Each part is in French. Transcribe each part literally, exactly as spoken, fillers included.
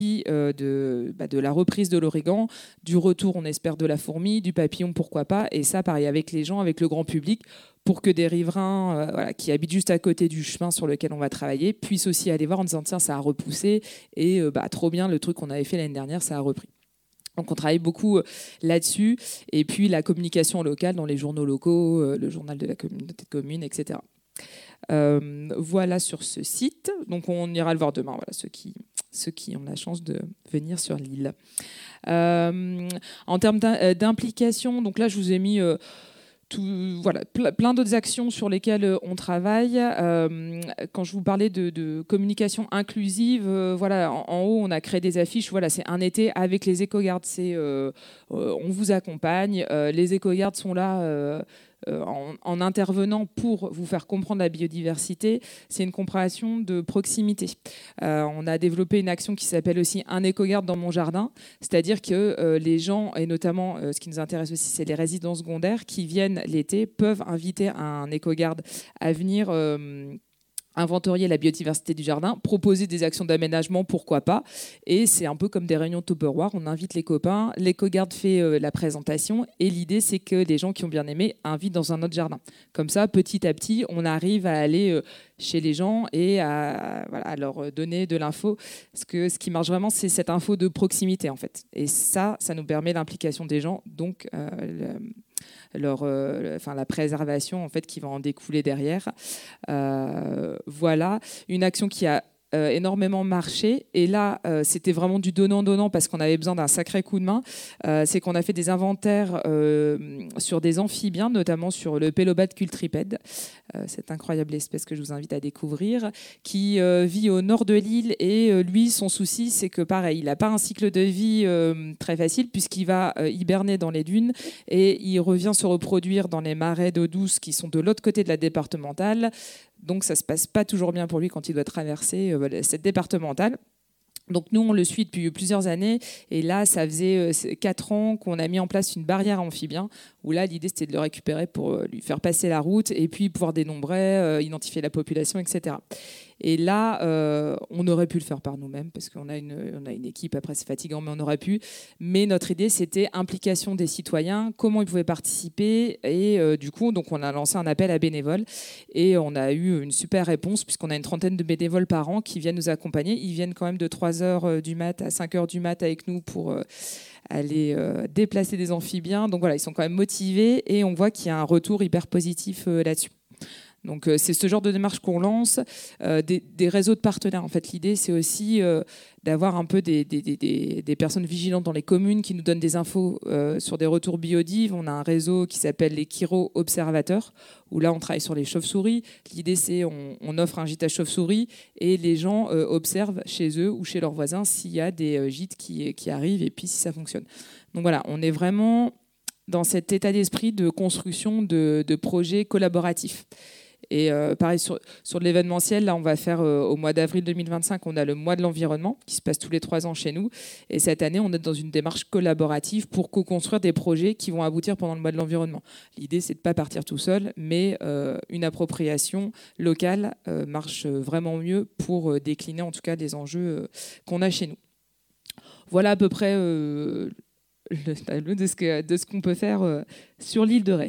euh, de, bah, de la reprise de l'origan, du retour, on espère, de la fourmi, du papillon, pourquoi pas. Et ça, pareil, avec les gens, avec le grand public, pour que des riverains euh, voilà, qui habitent juste à côté du chemin sur lequel on va travailler puissent aussi aller voir en disant tiens, ça a repoussé et euh, bah, trop bien, le truc qu'on avait fait l'année dernière, ça a repris. Donc on travaille beaucoup euh, là-dessus. Et puis la communication locale dans les journaux locaux, euh, le journal de la communauté de communes, et cetera. Euh, voilà sur ce site. Donc on ira le voir demain, voilà, ceux qui, ceux qui ont la chance de venir sur l'île. Euh, en termes d'implication, donc là je vous ai mis... Euh, Tout, voilà, plein d'autres actions sur lesquelles on travaille. Euh, quand je vous parlais de, de communication inclusive, euh, voilà, en, en haut, on a créé des affiches. Voilà, c'est un été avec les éco-gardes. C'est, euh, euh, on vous accompagne. Euh, les éco-gardes sont là euh, euh, en, en intervenant pour vous faire comprendre la biodiversité. C'est une compréhension de proximité. Euh, on a développé une action qui s'appelle aussi un éco-garde dans mon jardin. C'est-à-dire que euh, les gens, et notamment euh, ce qui nous intéresse aussi, c'est les résidents secondaires qui viennent l'été, peuvent inviter un éco-garde à venir euh, inventorier la biodiversité du jardin, proposer des actions d'aménagement, pourquoi pas. Et c'est un peu comme des réunions Tupperware, on invite les copains, l'éco-garde fait euh, la présentation et l'idée c'est que les gens qui ont bien aimé invitent dans un autre jardin. Comme ça, petit à petit, on arrive à aller euh, chez les gens et à, voilà, à leur donner de l'info. Parce que ce qui marche vraiment, c'est cette info de proximité en fait. Et ça, ça nous permet l'implication des gens, donc euh, le, leur, euh, enfin, la préservation en fait, qui va en découler derrière. Euh, voilà, une action qui a euh, énormément marché. Et là, euh, c'était vraiment du donnant-donnant parce qu'on avait besoin d'un sacré coup de main. Euh, c'est qu'on a fait des inventaires euh, sur des amphibiens, notamment sur le Pelobate cultripède, euh, cette incroyable espèce que je vous invite à découvrir, qui euh, vit au nord de l'île. Et euh, lui, son souci, c'est que pareil, il n'a pas un cycle de vie euh, très facile puisqu'il va euh, hiberner dans les dunes et il revient se reproduire dans les marais d'eau douce qui sont de l'autre côté de la départementale. Donc ça ne se passe pas toujours bien pour lui quand il doit traverser euh, cette départementale. Donc nous, on le suit depuis plusieurs années. Et là, ça faisait quatre ans qu'on a mis en place une barrière amphibien, où là, l'idée, c'était de le récupérer pour lui faire passer la route et puis pouvoir dénombrer, euh, identifier la population, et cetera. Et là, euh, on aurait pu le faire par nous-mêmes parce qu'on a une, on a une équipe, après c'est fatigant, mais on aurait pu. Mais notre idée, c'était implication des citoyens, comment ils pouvaient participer. Et euh, du coup, donc, on a lancé un appel à bénévoles et on a eu une super réponse puisqu'on a une trentaine de bénévoles par an qui viennent nous accompagner. Ils viennent quand même de trois heures du mat à cinq heures du mat avec nous pour euh, aller euh, déplacer des amphibiens. Donc voilà, ils sont quand même motivés et on voit qu'il y a un retour hyper positif euh, là-dessus. Donc euh, c'est ce genre de démarche qu'on lance, euh, des, des réseaux de partenaires. En fait, l'idée c'est aussi euh, d'avoir un peu des, des, des, des personnes vigilantes dans les communes qui nous donnent des infos euh, sur des retours biodives. On a un réseau qui s'appelle les Kiro Observateurs, où là on travaille sur les chauves-souris. L'idée c'est on, on offre un gîte à chauves-souris et les gens euh, observent chez eux ou chez leurs voisins s'il y a des euh, gîtes qui, qui arrivent et puis si ça fonctionne. Donc voilà, on est vraiment dans cet état d'esprit de construction de, de projets collaboratifs. Et euh, pareil, sur, sur l'événementiel, là, on va faire euh, au mois d'avril deux mille vingt-cinq, on a le mois de l'environnement qui se passe tous les trois ans chez nous. Et cette année, on est dans une démarche collaborative pour co-construire des projets qui vont aboutir pendant le mois de l'environnement. L'idée, c'est de ne pas partir tout seul, mais euh, une appropriation locale euh, marche vraiment mieux pour euh, décliner en tout cas les enjeux euh, qu'on a chez nous. Voilà à peu près euh, le tableau de ce, que, de ce qu'on peut faire euh, sur l'île de Ré.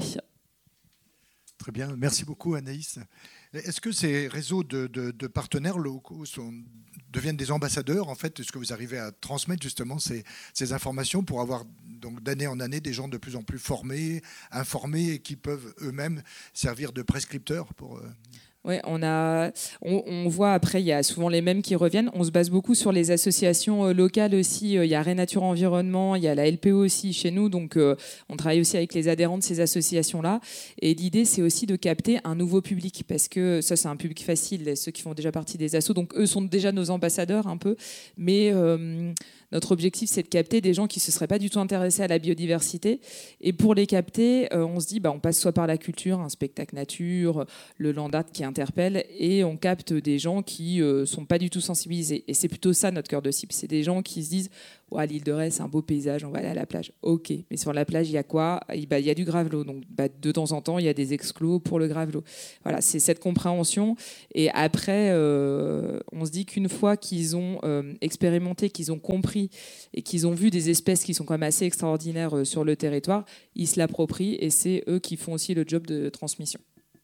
Très bien, merci beaucoup Anaïs. Est-ce que ces réseaux de, de, de partenaires locaux sont, deviennent des ambassadeurs en fait? Est-ce que vous arrivez à transmettre justement ces, ces informations pour avoir donc d'année en année des gens de plus en plus formés, informés et qui peuvent eux-mêmes servir de prescripteurs pour... Euh... Oui, on, a, on, on voit après, il y a souvent les mêmes qui reviennent. On se base beaucoup sur les associations euh, locales aussi. Il y a Rénature Environnement, il y a la L P O aussi chez nous. Donc, euh, on travaille aussi avec les adhérents de ces associations-là. Et l'idée, c'est aussi de capter un nouveau public parce que ça, c'est un public facile, ceux qui font déjà partie des assos. Donc, eux sont déjà nos ambassadeurs un peu. Mais... Euh, notre objectif, c'est de capter des gens qui ne se seraient pas du tout intéressés à la biodiversité. Et pour les capter, euh, on se dit, bah, on passe soit par la culture, un spectacle nature, le land art qui interpelle, et on capte des gens qui ne euh, sont pas du tout sensibilisés. Et c'est plutôt ça notre cœur de cible. C'est des gens qui se disent, oh, l'île de Ré, c'est un beau paysage, on va aller à la plage. Ok, mais sur la plage, il y a quoi? Il bah, y a du gravelot. Donc bah, de temps en temps, il y a des exclos pour le gravelot. Voilà, c'est cette compréhension. Et après, euh, on se dit qu'une fois qu'ils ont euh, expérimenté, qu'ils ont compris et qu'ils ont vu des espèces qui sont quand même assez extraordinaires euh, sur le territoire, ils se l'approprient et c'est eux qui font aussi le job de transmission.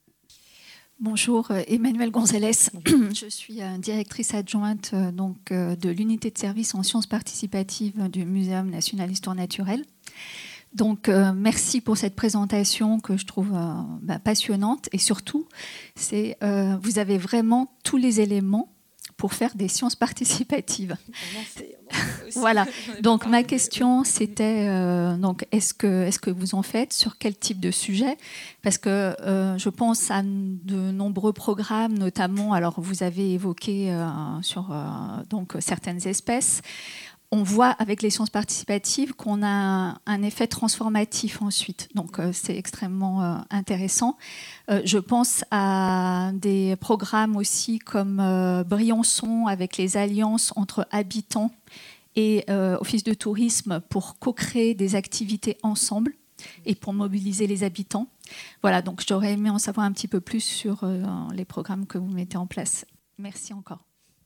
Bonjour, Emmanuelle Gonzalez. Bonjour. Je suis directrice adjointe donc, de l'unité de service en sciences participatives du Muséum national d'histoire naturelle. Donc, euh, merci pour cette présentation que je trouve euh, bah, passionnante. Et surtout, c'est, euh, vous avez vraiment tous les éléments pour faire des sciences participatives. Voilà. Donc, ma question, c'était euh, donc, est-ce que, est-ce que vous en faites? Sur quel type de sujet? Parce que euh, je pense à de nombreux programmes, notamment, alors vous avez évoqué euh, sur euh, donc, certaines espèces. On voit avec les sciences participatives qu'on a un, un effet transformatif ensuite. Donc, euh, c'est extrêmement euh, intéressant. Euh, je pense à des programmes aussi comme euh, Briançon avec les alliances entre habitants et euh, Office de tourisme pour co-créer des activités ensemble et pour mobiliser les habitants. Voilà, donc j'aurais aimé en savoir un petit peu plus sur euh, les programmes que vous mettez en place. Merci encore.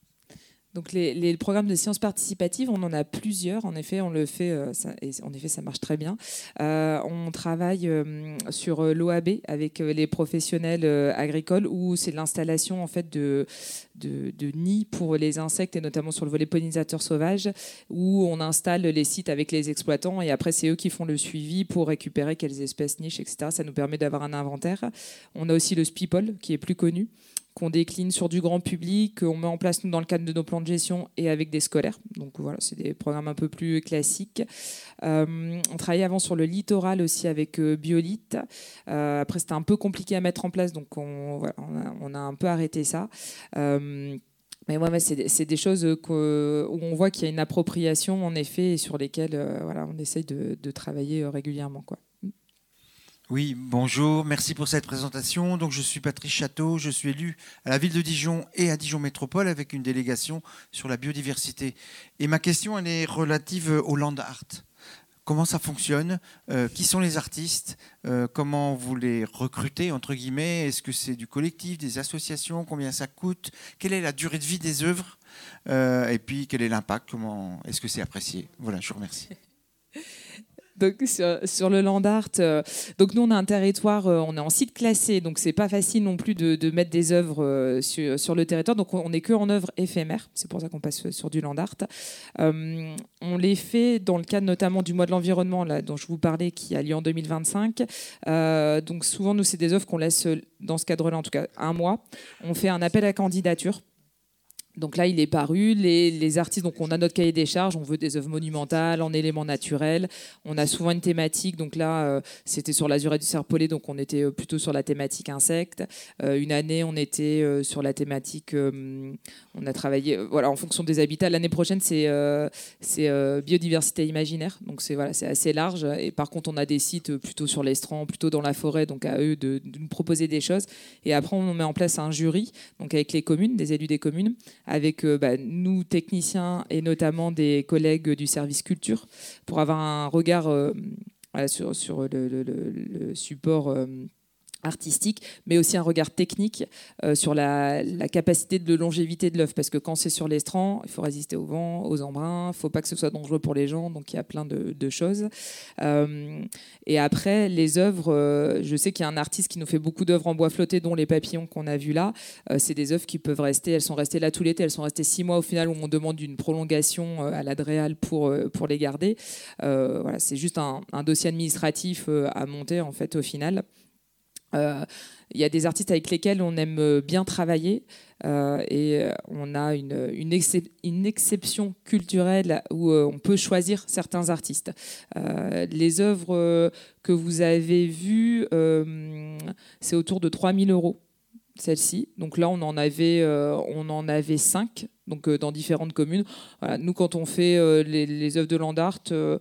Donc les, les programmes de sciences participatives, on en a plusieurs. En effet, on le fait. Euh, ça, et en effet, ça marche très bien. Euh, on travaille euh, sur l'O A B avec les professionnels euh, agricoles, où c'est l'installation en fait de, de, de nids pour les insectes et notamment sur le volet pollinisateur sauvage, où on installe les sites avec les exploitants et après c'est eux qui font le suivi pour récupérer quelles espèces niches, et cetera. Ça nous permet d'avoir un inventaire. On a aussi le SPIPOL qui est plus connu, qu'on décline sur du grand public, qu'on met en place nous dans le cadre de nos plans de gestion et avec des scolaires. Donc voilà, c'est des programmes un peu plus classiques. Euh, on travaillait avant sur le littoral aussi avec euh, Biolite. Euh, après, c'était un peu compliqué à mettre en place, donc on, voilà, on, a, on a un peu arrêté ça. Euh, Mais ouais, ouais, c'est, des, c'est des choses que, où on voit qu'il y a une appropriation, en effet, et sur lesquelles euh, voilà, on essaye de, de travailler euh, régulièrement, quoi. Oui, bonjour, merci pour cette présentation. Donc, je suis Patrice Château, je suis élu à la ville de Dijon et à Dijon Métropole avec une délégation sur la biodiversité. Et ma question, elle est relative au land art. Comment ça fonctionne? euh, Qui sont les artistes? euh, Comment vous les recrutez, entre guillemets? Est-ce que c'est du collectif, des associations? Combien ça coûte? Quelle est la durée de vie des œuvres? euh, Et puis, quel est l'impact? Comment est-ce que c'est apprécié? Voilà, je vous remercie. Donc, sur, sur le land art, euh, donc nous on a un territoire, euh, on est en site classé, donc c'est pas facile non plus de, de mettre des œuvres euh, sur, sur le territoire. Donc on n'est que en œuvres éphémères, c'est pour ça qu'on passe sur du land art. Euh, on les fait dans le cadre notamment du mois de l'environnement là, dont je vous parlais, qui a lieu en deux mille vingt-cinq. Euh, donc souvent nous c'est des œuvres qu'on laisse dans ce cadre-là, en tout cas un mois. On fait un appel à candidature. Donc là, il est paru. Les, les artistes, donc on a notre cahier des charges. On veut des œuvres monumentales en éléments naturels. On a souvent une thématique. Donc là, euh, c'était sur l'azurette du serpolet, donc on était plutôt sur la thématique insectes. Euh, une année, on était euh, sur la thématique. Euh, on a travaillé, euh, voilà, en fonction des habitats. L'année prochaine, c'est euh, c'est euh, biodiversité imaginaire. Donc c'est voilà, c'est assez large. Et par contre, on a des sites plutôt sur l'estran, plutôt dans la forêt. Donc à eux de, de nous proposer des choses. Et après, on met en place un jury, donc avec les communes, des élus des communes, avec euh, bah, nous, techniciens, et notamment des collègues du service culture, pour avoir un regard euh, voilà, sur, sur le, le, le, le support euh, artistique, mais aussi un regard technique euh, sur la, la capacité de longévité de l'œuvre, parce que quand c'est sur l'estran, il faut résister au vent, aux embruns, il ne faut pas que ce soit dangereux pour les gens, donc il y a plein de, de choses. Euh, et après, les œuvres, euh, je sais qu'il y a un artiste qui nous fait beaucoup d'œuvres en bois flotté, dont les papillons qu'on a vus là. Euh, c'est des œuvres qui peuvent rester, elles sont restées là tout l'été, elles sont restées six mois au final, où on demande une prolongation euh, à l'Adréal pour, euh, pour les garder. Euh, voilà, c'est juste un, un dossier administratif euh, à monter en fait au final. Il euh, y a des artistes avec lesquels on aime bien travailler euh, et on a une, une, excep- une exception culturelle où euh, on peut choisir certains artistes. Euh, les œuvres que vous avez vues, euh, c'est autour de trois mille euros. celle-ci. Donc là, on en avait, euh, on en avait cinq, donc euh, dans différentes communes. Voilà, nous, quand on fait euh, les, les œuvres de land art, euh,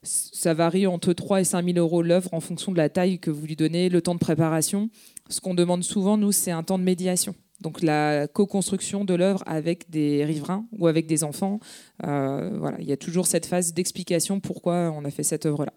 ça varie entre trois et cinq mille euros l'œuvre en fonction de la taille que vous lui donnez, le temps de préparation. Ce qu'on demande souvent, nous, c'est un temps de médiation. Donc la co-construction de l'œuvre avec des riverains ou avec des enfants. Euh, voilà, il y a toujours cette phase d'explication pourquoi on a fait cette œuvre-là.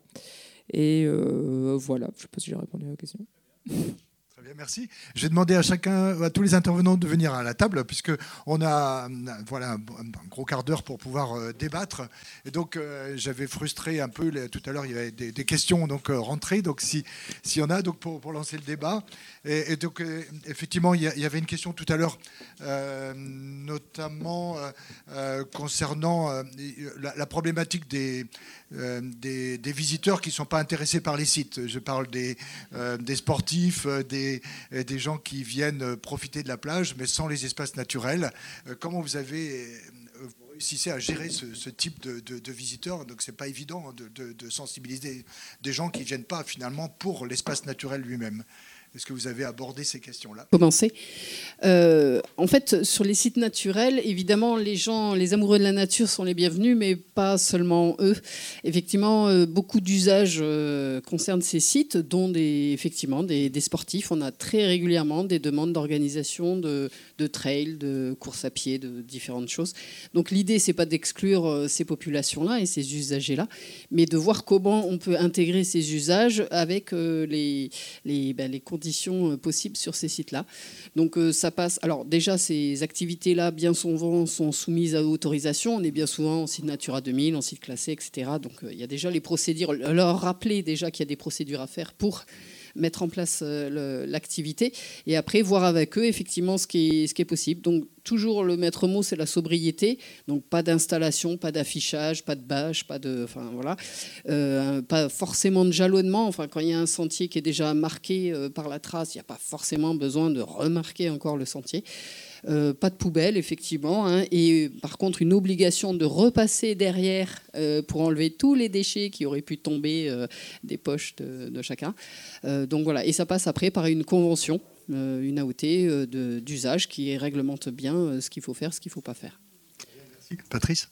Et euh, voilà, je ne sais pas si j'ai répondu à la question. Très bien, merci. J'ai demandé à chacun, à tous les intervenants de venir à la table, puisqu'on a voilà, un gros quart d'heure pour pouvoir euh, débattre. Et donc, euh, j'avais frustré un peu, les, tout à l'heure, il y avait des, des questions donc, euh, rentrées, donc s'il si y en a, donc, pour, pour lancer le débat. Et, et donc, euh, effectivement, il y, a, il y avait une question tout à l'heure, euh, notamment euh, euh, concernant euh, la, la problématique des, euh, des, des visiteurs qui ne sont pas intéressés par les sites. Je parle des, euh, des sportifs, des Des, des gens qui viennent profiter de la plage, mais sans les espaces naturels. Comment vous avez vous réussissez à gérer ce, ce type de, de, de visiteurs? Donc, c'est pas évident de, de, de sensibiliser des gens qui viennent pas finalement pour l'espace naturel lui-même. Est-ce que vous avez abordé ces questions-là? Commencer. Euh, en fait, sur les sites naturels, évidemment, les gens, les amoureux de la nature sont les bienvenus, mais pas seulement eux. Effectivement, euh, beaucoup d'usages euh, concernent ces sites, dont des, effectivement des, des sportifs. On a très régulièrement des demandes d'organisation de, de trails, de courses à pied, de différentes choses. Donc, l'idée, c'est pas d'exclure euh, ces populations-là et ces usagers-là, mais de voir comment on peut intégrer ces usages avec euh, les, les, ben, les conditions possibles sur ces sites-là. Donc euh, ça passe. Alors déjà, ces activités-là, bien souvent, sont soumises à autorisation. On est bien souvent en site Natura deux mille, en site classé, et cetera. Donc euh, il y a déjà les procédures. Leur rappeler déjà qu'il y a des procédures à faire pour mettre en place euh, l'activité et après voir avec eux effectivement ce qui est, ce qui est possible. Donc toujours le maître mot, c'est la sobriété. Donc pas d'installation, pas d'affichage, pas de bâche, pas de, enfin voilà, euh, pas forcément de jalonnement. Enfin quand il y a un sentier qui est déjà marqué euh, par la trace, il n'y a pas forcément besoin de remarquer encore le sentier. Euh, pas de poubelle, effectivement, hein, et par contre une obligation de repasser derrière euh, pour enlever tous les déchets qui auraient pu tomber euh, des poches de, de chacun. Euh, donc voilà, et ça passe après par une convention, euh, une A O T euh, de, d'usage qui réglemente bien euh, ce qu'il faut faire, ce qu'il ne faut pas faire. Merci. Patrice?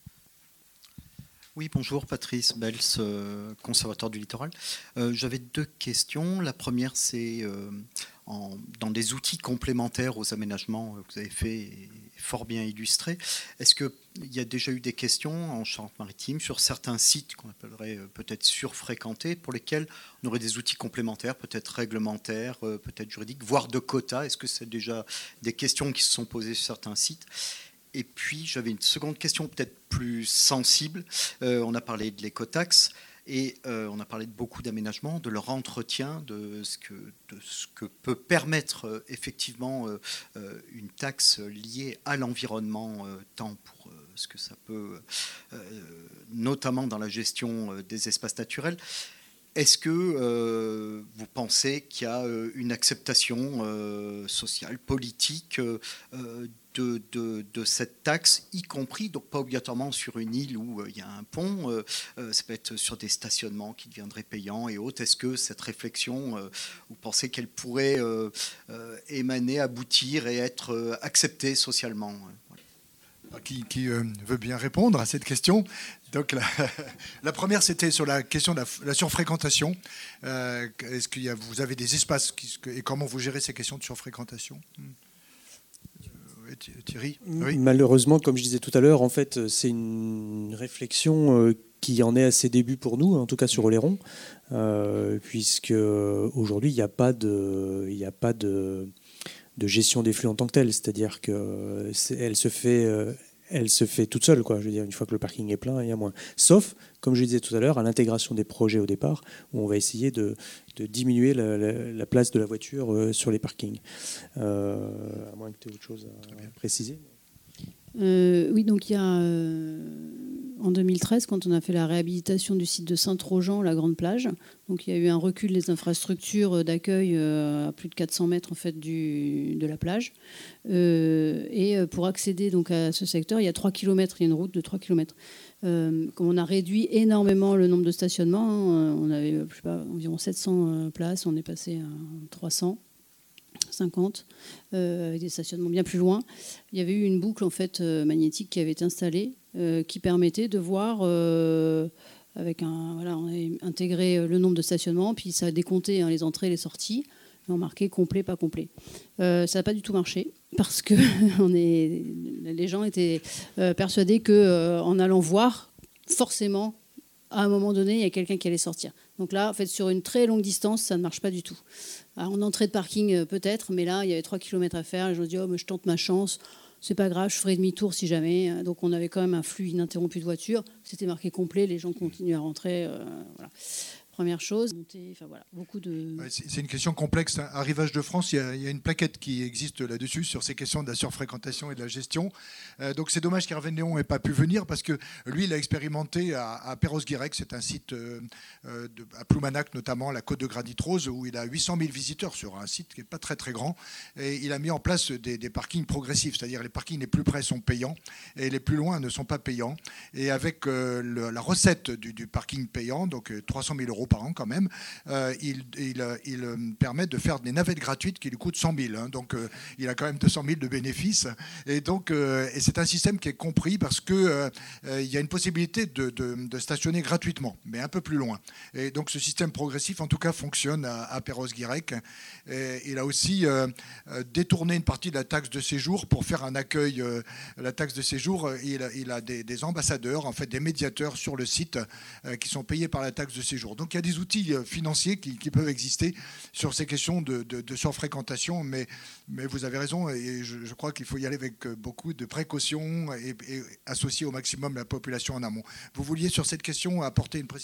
Oui, bonjour, Patrice Bels, euh, conservateur du littoral. Euh, j'avais deux questions. La première, c'est euh, en, dans des outils complémentaires aux aménagements que vous avez fait et fort bien illustrés. Est-ce qu'il y a déjà eu des questions en Charente-Maritime sur certains sites qu'on appellerait euh, peut-être surfréquentés, pour lesquels on aurait des outils complémentaires, peut-être réglementaires, euh, peut-être juridiques, voire de quotas? Est-ce que c'est déjà des questions qui se sont posées sur certains sites? Et puis, j'avais une seconde question peut-être plus sensible. Euh, on a parlé de l'écotaxe et euh, on a parlé de beaucoup d'aménagements, de leur entretien, de ce que, de ce que peut permettre euh, effectivement euh, euh, une taxe liée à l'environnement, euh, tant pour euh, ce que ça peut, euh, notamment dans la gestion euh, des espaces naturels. Est-ce que euh, vous pensez qu'il y a euh, une acceptation euh, sociale, politique euh, de, de, de cette taxe, y compris, donc pas obligatoirement sur une île où il euh, y a un pont, euh, euh, ça peut être sur des stationnements qui deviendraient payants et autres. Est-ce que cette réflexion, euh, vous pensez qu'elle pourrait euh, euh, émaner, aboutir et être euh, acceptée socialement? Qui, qui euh, veut bien répondre à cette question? Donc la, la première, c'était sur la question de la, la surfréquentation. Euh, est-ce qu'il y a, vous avez des espaces qui, et comment vous gérez ces questions de surfréquentation? euh, Thierry? Oui. Malheureusement, comme je disais tout à l'heure, en fait, c'est une réflexion qui en est à ses débuts pour nous, en tout cas sur Oléron, euh, puisque aujourd'hui il n'y a pas de, il n'y a pas de de gestion des flux en tant que telle, c'est-à-dire qu'elle se fait, elle se fait toute seule, quoi. Je veux dire, une fois que le parking est plein, il y a moins. Sauf, comme je disais tout à l'heure, à l'intégration des projets au départ, où on va essayer de, de diminuer la, la, la place de la voiture sur les parkings. Euh, à moins que tu aies autre chose à préciser. Euh, oui, donc il y a euh, en deux mille treize, quand on a fait la réhabilitation du site de Saint-Trojan, la Grande Plage, donc il y a eu un recul des infrastructures d'accueil euh, à plus de quatre cents mètres en fait du, de la plage. Euh, et pour accéder donc à ce secteur, il y a trois kilomètres, il y a une route de trois kilomètres. Euh, comme on a réduit énormément le nombre de stationnements, hein, on avait je sais pas, environ sept cents places, on est passé à trois cents. cinquante, euh, avec des stationnements bien plus loin. Il y avait eu une boucle en fait, euh, magnétique qui avait été installée, euh, qui permettait de voir, euh, avec un, voilà, on avait intégré le nombre de stationnements, puis ça a décompté hein, les entrées et les sorties, et on marquait complet, pas complet. Euh, ça n'a pas du tout marché, parce que on est, les gens étaient euh, persuadés qu'en euh, allant voir, forcément, à un moment donné, il y a quelqu'un qui allait sortir. Donc là, en fait, sur une très longue distance, ça ne marche pas du tout. Alors, en entrée de parking, peut-être, mais là, il y avait trois kilomètres à faire. Et je me dis, oh, mais je tente ma chance. C'est pas grave, je ferai demi-tour si jamais. Donc, on avait quand même un flux ininterrompu de voitures. C'était marqué complet, les gens continuaient à rentrer. Euh, voilà. Première chose, enfin voilà, beaucoup de... C'est une question complexe. À Rivage de France, il y, a, il y a une plaquette qui existe là-dessus sur ces questions de la surfréquentation et de la gestion. Euh, donc c'est dommage qu'Hervé Néon n'ait pas pu venir parce que lui, il a expérimenté à, à Perros-Guirec, c'est un site euh, de, à Ploumanac notamment, la côte de Granit-Rose, où il a huit cent mille visiteurs sur un site qui n'est pas très très grand. Et il a mis en place des, des parkings progressifs, c'est-à-dire les parkings les plus près sont payants et les plus loin ne sont pas payants. Et avec euh, le, la recette du, du parking payant, donc trois cent mille euros par an quand même, euh, il, il, il euh, permet de faire des navettes gratuites qui lui coûtent cent mille. Hein, donc euh, il a quand même deux cent mille de bénéfices. Et donc euh, et c'est un système qui est compris parce qu'il euh, euh, y a une possibilité de, de, de stationner gratuitement, mais un peu plus loin. Et donc ce système progressif, en tout cas, fonctionne à, à Perros-Guirec. Et il a aussi euh, détourné une partie de la taxe de séjour pour faire un accueil. Euh, la taxe de séjour, il a, il a des, des ambassadeurs, en fait des médiateurs sur le site euh, qui sont payés par la taxe de séjour. Donc il y a des outils financiers qui, qui peuvent exister sur ces questions de, de, de surfréquentation, mais, mais vous avez raison, et je, je crois qu'il faut y aller avec beaucoup de précautions et, et associer au maximum la population en amont. Vous vouliez sur cette question apporter une précision ?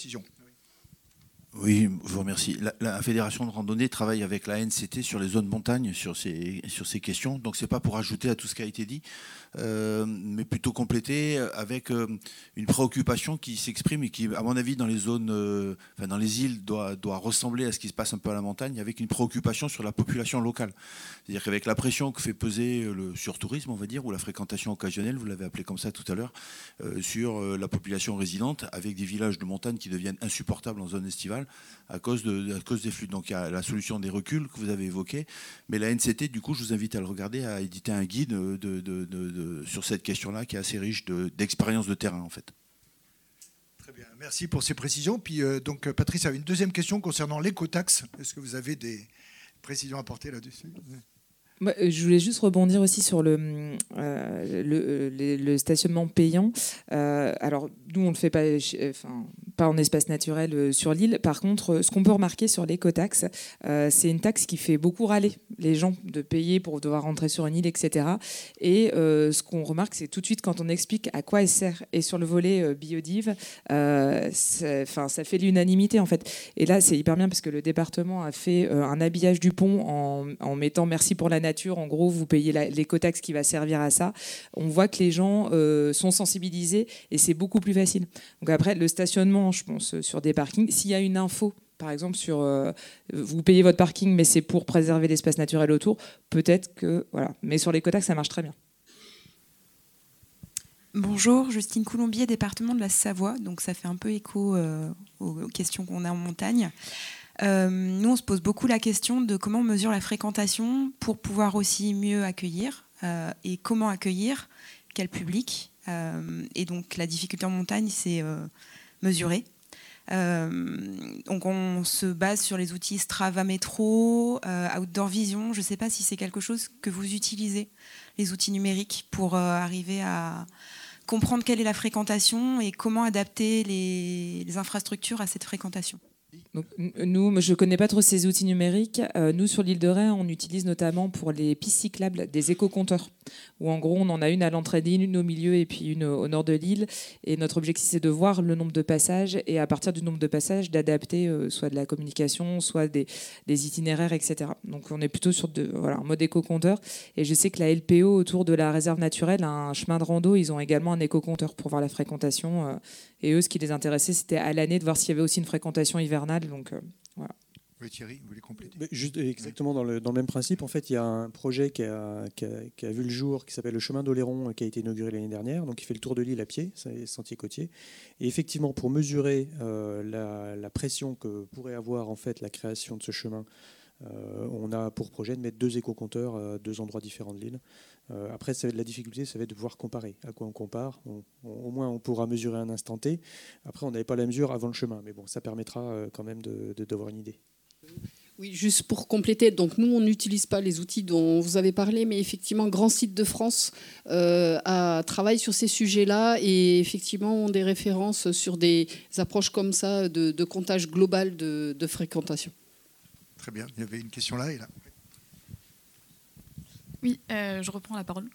Oui, je vous remercie. La, la Fédération de randonnée travaille avec la A N C T sur les zones montagne, sur ces, sur ces questions. Donc, ce n'est pas pour ajouter à tout ce qui a été dit, euh, mais plutôt compléter avec euh, une préoccupation qui s'exprime et qui, à mon avis, dans les zones, euh, enfin, dans les îles, doit, doit ressembler à ce qui se passe un peu à la montagne, avec une préoccupation sur la population locale. C'est-à-dire qu'avec la pression que fait peser le surtourisme, on va dire, ou la fréquentation occasionnelle, vous l'avez appelé comme ça tout à l'heure, euh, sur euh, la population résidente, avec des villages de montagne qui deviennent insupportables en zone estivale, à cause, de, à cause des flux. Donc il y a la solution des reculs que vous avez évoquée, mais la A N C T, du coup, je vous invite à le regarder, à éditer un guide de, de, de, de, sur cette question-là qui est assez riche d'expériences de, de terrain, en fait. Très bien, merci pour ces précisions. Puis euh, donc Patrice avait une deuxième question concernant l'écotaxe. Est-ce que vous avez des précisions à apporter là-dessus ? Moi, je voulais juste rebondir aussi sur le, euh, le, le, le stationnement payant. Euh, alors, nous, on ne le fait pas, enfin, pas en espace naturel euh, sur l'île. Par contre, ce qu'on peut remarquer sur l'écotaxe, euh, c'est une taxe qui fait beaucoup râler les gens de payer pour devoir rentrer sur une île, et cetera. Et euh, ce qu'on remarque, c'est tout de suite quand on explique à quoi elle sert. Et sur le volet euh, biodive, euh, ça, ça fait l'unanimité, en fait. Et là, c'est hyper bien parce que le département a fait euh, un habillage du pont en, en mettant « merci pour la nature ». En gros, vous payez l'écotaxe qui va servir à ça. On voit que les gens euh, sont sensibilisés et c'est beaucoup plus facile. Donc après, le stationnement, je pense, sur des parkings, s'il y a une info, par exemple, sur euh, vous payez votre parking, mais c'est pour préserver l'espace naturel autour, peut-être que... voilà. Mais sur l'écotaxe, ça marche très bien. Bonjour, Justine Coulombier, département de la Savoie. Donc ça fait un peu écho euh, aux questions qu'on a en montagne. Euh, nous, on se pose beaucoup la question de comment on mesure la fréquentation pour pouvoir aussi mieux accueillir euh, et comment accueillir, quel public. Euh, et donc, la difficulté en montagne, c'est euh, mesurer. Euh, donc, on se base sur les outils Strava Métro, euh, Outdoor Vision. Je ne sais pas si c'est quelque chose que vous utilisez, les outils numériques, pour euh, arriver à comprendre quelle est la fréquentation et comment adapter les, les infrastructures à cette fréquentation. Donc, nous, je ne connais pas trop ces outils numériques. Euh, nous, sur l'île de Ré, on utilise notamment pour les pistes cyclables des éco-compteurs, où en gros, on en a une à l'entrée de l'île, une au milieu et puis une au nord de l'île. Et notre objectif, c'est de voir le nombre de passages et à partir du nombre de passages, d'adapter euh, soit de la communication, soit des, des itinéraires, et cetera. Donc, on est plutôt sur de, voilà, un mode éco-compteur. Et je sais que la L P O, autour de la réserve naturelle, a un chemin de rando. Ils ont également un éco-compteur pour voir la fréquentation. Euh, et eux, ce qui les intéressait, c'était à l'année de voir s'il y avait aussi une fréquentation hivernale. Donc, euh, voilà. Oui, Thierry, vous voulez compléter ? Juste, exactement dans le, dans le même principe, en fait, il y a un projet qui a, qui a, qui a vu le jour, qui s'appelle le chemin d'Oléron, qui a été inauguré l'année dernière. Donc, il fait le tour de l'île à pied, c'est sentier côtier. Et effectivement, pour mesurer euh, la, la pression que pourrait avoir en fait la création de ce chemin Euh, on a pour projet de mettre deux éco-compteurs à deux endroits différents de l'île. Euh, après, ça va être la difficulté, ça va être de pouvoir comparer. À quoi on compare? on, on, Au moins, on pourra mesurer un instant T. Après, on n'avait pas la mesure avant le chemin. Mais bon, ça permettra euh, quand même de, de, d'avoir une idée. Oui, juste pour compléter, donc nous, on n'utilise pas les outils dont vous avez parlé, mais effectivement, Grand Site de France euh, a, travaille sur ces sujets-là et effectivement ont des références sur des approches comme ça de, de comptage global de, de fréquentation. Très bien. Il y avait une question là et là. Oui, euh, je reprends la parole.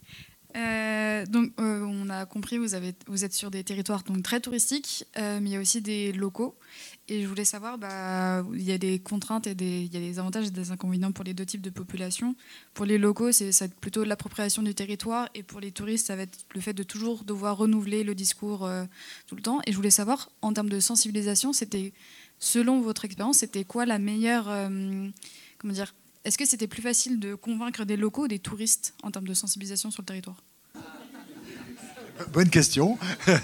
Euh, donc, euh, on a compris, vous, avez, vous êtes sur des territoires donc, très touristiques, euh, mais il y a aussi des locaux. Et je voulais savoir, bah, il y a des contraintes et des, il y a des avantages et des inconvénients pour les deux types de populations. Pour les locaux, c'est, ça va être plutôt l'appropriation du territoire. Et pour les touristes, ça va être le fait de toujours devoir renouveler le discours euh, tout le temps. Et je voulais savoir, en termes de sensibilisation, c'était, selon votre expérience, c'était quoi la meilleure... Euh, comment dire, est-ce que c'était plus facile de convaincre des locaux ou des touristes en termes de sensibilisation sur le territoire? Bonne question.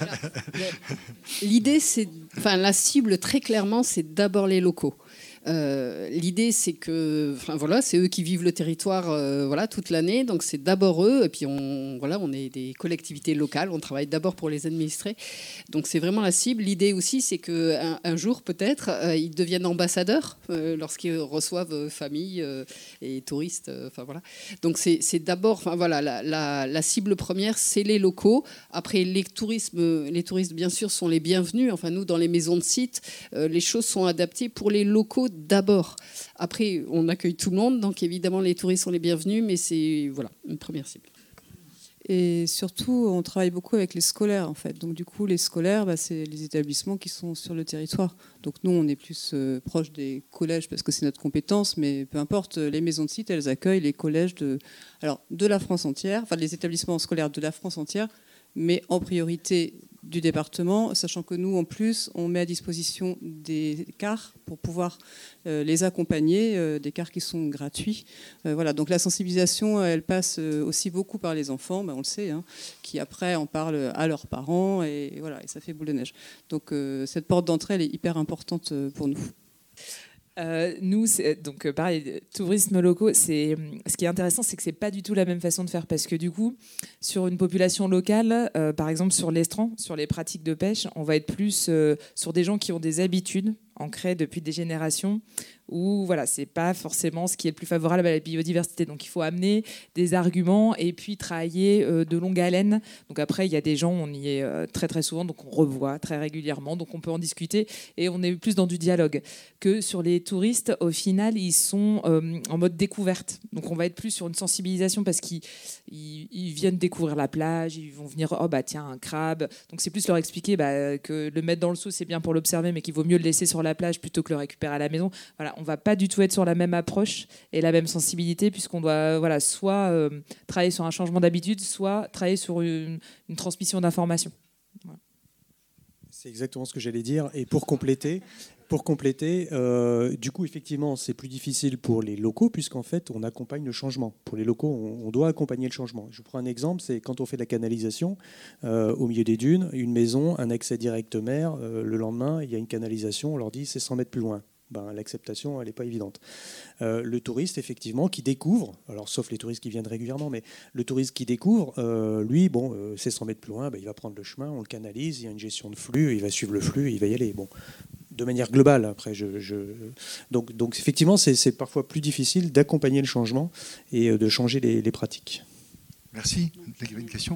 L'idée, c'est, enfin, la cible, très clairement, c'est d'abord les locaux. Euh, l'idée, c'est que, enfin voilà, c'est eux qui vivent le territoire, euh, voilà, toute l'année. Donc c'est d'abord eux. Et puis on, voilà, on est des collectivités locales. On travaille d'abord pour les administrés. Donc c'est vraiment la cible. L'idée aussi, c'est que un, un jour peut-être, euh, ils deviennent ambassadeurs euh, lorsqu'ils reçoivent euh, familles euh, et touristes. Euh, enfin voilà. Donc c'est, c'est d'abord, enfin voilà, la, la, la cible première, c'est les locaux. Après les tourismes, les touristes bien sûr sont les bienvenus. Enfin nous, dans les maisons de site, euh, les choses sont adaptées pour les locaux d'abord. Après, on accueille tout le monde, donc évidemment les touristes sont les bienvenus, mais c'est voilà une première cible. Et surtout, on travaille beaucoup avec les scolaires en fait. Donc du coup, les scolaires, bah, c'est les établissements qui sont sur le territoire. Donc nous, on est plus euh, proche des collèges parce que c'est notre compétence, mais peu importe. Les maisons de site, elles accueillent les collèges de, alors de la France entière, enfin les établissements scolaires de la France entière, mais en priorité du département, sachant que nous, en plus, on met à disposition des cars pour pouvoir euh, les accompagner, euh, des cars qui sont gratuits. Euh, voilà, donc la sensibilisation, elle passe euh, aussi beaucoup par les enfants, ben, on le sait, hein, qui après en parlent à leurs parents, et, et voilà, et ça fait boule de neige. Donc euh, cette porte d'entrée, elle est hyper importante pour nous. Euh, nous, c'est, donc euh, pareil, tourisme locaux, c'est, ce qui est intéressant, c'est que c'est pas du tout la même façon de faire parce que du coup, sur une population locale, euh, par exemple sur l'estran, sur les pratiques de pêche, on va être plus euh, sur des gens qui ont des habitudes ancrées depuis des générations où voilà, c'est pas forcément ce qui est le plus favorable à la biodiversité. Donc il faut amener des arguments et puis travailler euh, de longue haleine. Donc après, il y a des gens, on y est euh, très très souvent, donc on revoit très régulièrement, donc on peut en discuter et on est plus dans du dialogue que sur les touristes. Au final, ils sont euh, en mode découverte. Donc on va être plus sur une sensibilisation parce qu'ils ils, ils viennent découvrir la plage, ils vont venir, oh bah tiens, un crabe. Donc c'est plus leur expliquer bah, que le mettre dans le seau, c'est bien pour l'observer, mais qu'il vaut mieux le laisser sur la plage plutôt que le récupérer à la maison. Voilà, on va pas du tout être sur la même approche et la même sensibilité puisqu'on doit voilà, soit euh, travailler sur un changement d'habitude, soit travailler sur une, une transmission d'informations. Voilà. C'est exactement ce que j'allais dire. Et pour compléter, pour compléter euh, du coup, effectivement, c'est plus difficile pour les locaux puisqu'en fait, on accompagne le changement. Pour les locaux, on, on doit accompagner le changement. Je vous prends un exemple, c'est quand on fait de la canalisation euh, au milieu des dunes, une maison, un accès direct mer, euh, le lendemain, il y a une canalisation, on leur dit c'est cent mètres plus loin. Ben, l'acceptation, elle n'est pas évidente. Euh, le touriste, effectivement, qui découvre, alors sauf les touristes qui viennent régulièrement, mais le touriste qui découvre, euh, lui, bon, euh, c'est cent mètres plus loin, ben, il va prendre le chemin, on le canalise, il y a une gestion de flux, il va suivre le flux, il va y aller. Bon, de manière globale, après, je, je... Donc, donc effectivement, c'est, c'est parfois plus difficile d'accompagner le changement et de changer les, les pratiques. Merci. Vous avez une question ?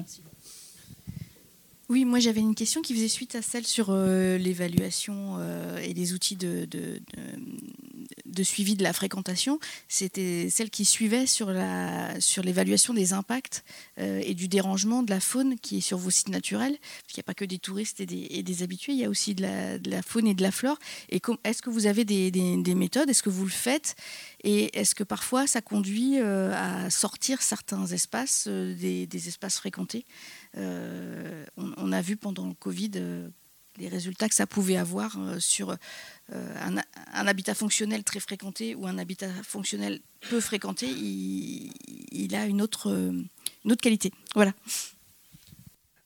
Oui, moi j'avais une question qui faisait suite à celle sur euh, l'évaluation euh, et les outils de, de, de, de suivi de la fréquentation. C'était celle qui suivait sur, la, sur l'évaluation des impacts euh, et du dérangement de la faune qui est sur vos sites naturels. Parce qu'il n'y a pas que des touristes et des, et des habitués, il y a aussi de la, de la faune et de la flore. Et com- est-ce que vous avez des, des, des méthodes ? Est-ce que vous le faites ? Et est-ce que parfois ça conduit euh, à sortir certains espaces, euh, des, des espaces fréquentés ? Euh, on, on a vu pendant le Covid euh, les résultats que ça pouvait avoir euh, sur euh, un, un habitat fonctionnel très fréquenté ou un habitat fonctionnel peu fréquenté, il, il a une autre, une autre qualité. Voilà.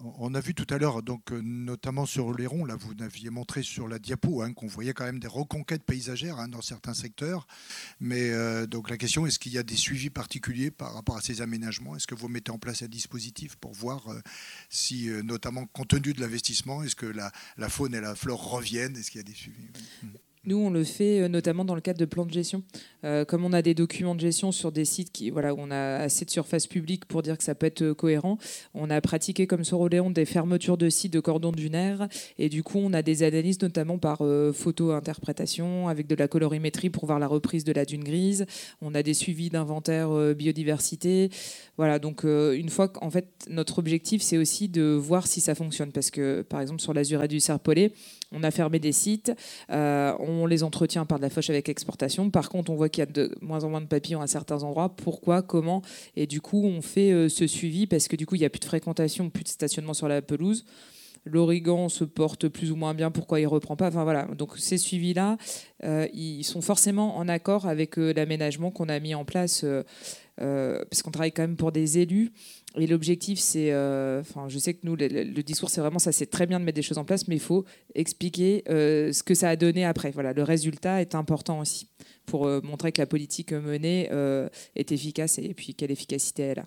On a vu tout à l'heure, donc, notamment sur Oléron, là, vous aviez montré sur la diapo hein, qu'on voyait quand même des reconquêtes paysagères hein, dans certains secteurs. Mais euh, donc la question, est-ce qu'il y a des suivis particuliers par rapport à ces aménagements? Est-ce que vous mettez en place un dispositif pour voir euh, si, euh, notamment compte tenu de l'investissement, est-ce que la, la faune et la flore reviennent? Est-ce qu'il y a des suivis? Nous, on le fait notamment dans le cadre de plans de gestion. Euh, comme on a des documents de gestion sur des sites qui, voilà, où on a assez de surface publique pour dire que ça peut être cohérent, on a pratiqué comme sur Oléron des fermetures de sites de cordons dunaires. Et du coup, on a des analyses notamment par euh, photo-interprétation avec de la colorimétrie pour voir la reprise de la dune grise. On a des suivis d'inventaire euh, biodiversité. Voilà, donc euh, une fois qu'en fait, notre objectif, c'est aussi de voir si ça fonctionne. Parce que, par exemple, sur l'Azuret du Serpollet, on a fermé des sites, euh, on les entretient par de la fauche avec exportation. Par contre, on voit qu'il y a de moins en moins de papillons à certains endroits. Pourquoi? Comment? Et du coup, on fait euh, ce suivi parce que du coup, il n'y a plus de fréquentation, plus de stationnement sur la pelouse. L'origan se porte plus ou moins bien. Pourquoi il ne reprend pas? Enfin voilà. Donc ces suivis-là, euh, ils sont forcément en accord avec euh, l'aménagement qu'on a mis en place, euh, euh, parce qu'on travaille quand même pour des élus. Et l'objectif, c'est, euh, enfin, je sais que nous, le, le discours, c'est vraiment ça, c'est très bien de mettre des choses en place, mais il faut expliquer euh, ce que ça a donné après. Voilà, le résultat est important aussi pour euh, montrer que la politique menée euh, est efficace et puis quelle efficacité elle a.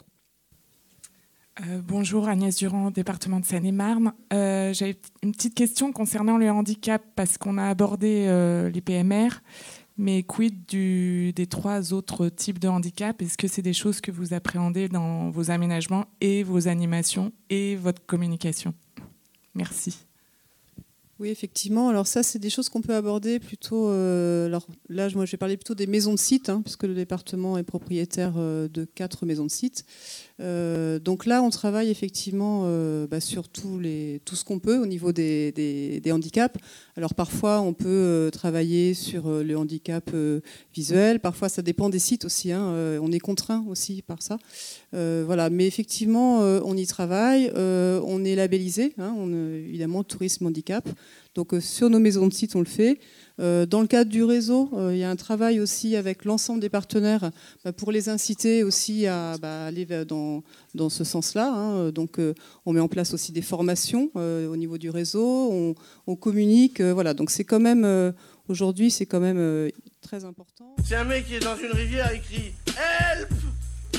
Euh, bonjour, Agnès Durand, département de Seine-et-Marne. Euh, J'avais une petite question concernant le handicap, parce qu'on a abordé euh, les P M R, mais quid du, des trois autres types de handicap? Est-ce que c'est des choses que vous appréhendez dans vos aménagements et vos animations et votre communication? Merci. Oui, effectivement. Alors ça, c'est des choses qu'on peut aborder plutôt... Euh, alors là, moi, je vais parler plutôt des maisons de sites, hein, puisque le département est propriétaire euh, de quatre maisons de sites. Euh, donc là, on travaille effectivement euh, bah, sur tout, les, tout ce qu'on peut au niveau des, des, des handicaps. Alors parfois, on peut euh, travailler sur euh, le handicap euh, visuel. Parfois, ça dépend des sites aussi. Hein, euh, on est contraint aussi par ça. Euh, voilà. Mais effectivement, euh, on y travaille. Euh, on est labellisé, hein, on, évidemment, tourisme handicap. Donc euh, sur nos maisons de sites, on le fait. Euh, dans le cadre du réseau, euh, il y a un travail aussi avec l'ensemble des partenaires bah, pour les inciter aussi à bah, aller dans, dans ce sens-là. Hein. Donc euh, on met en place aussi des formations euh, au niveau du réseau, on, on communique. Euh, voilà. Donc c'est quand même, euh, aujourd'hui, c'est quand même euh, très important. C'est un mec qui est dans une rivière, il crie « Help! Help !»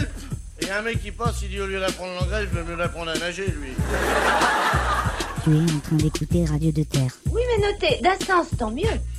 Et un mec qui passe, il dit au lieu d'apprendre l'anglais, je vais mieux l'apprendre à nager, lui. Tu es en train d'écouter Radio de Terre. Oui, mais notez, d'un sens, tant mieux.